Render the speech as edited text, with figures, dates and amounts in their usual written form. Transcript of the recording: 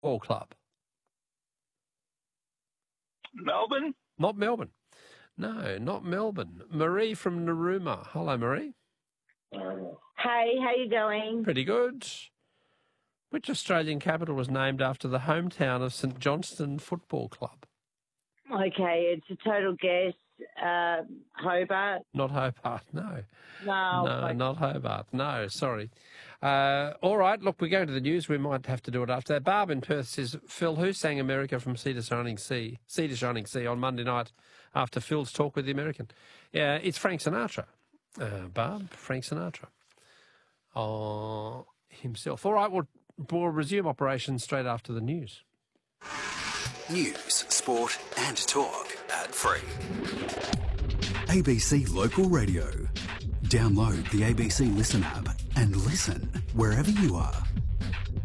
Football Club? Melbourne? Not Melbourne. No, not Melbourne. Marie from Narooma. Hello, Marie. Hey, how you going? Pretty good. Which Australian capital was named after the hometown of St Johnstone Football Club? Okay, it's a total guess. Hobart? Not Hobart, no. No. No, not Hobart. No, sorry. All right, look, we're going to the news. We might have to do it after that. Barb in Perth says, Phil, who sang America from Sea to Shining Sea on Monday night after Phil's talk with the American? Yeah, it's Frank Sinatra. Barb, Frank Sinatra. Himself. All right, we'll resume operations straight after the news. News, sport and talk. Ad-free. ABC Local Radio. Download the ABC Listen app and listen wherever you are.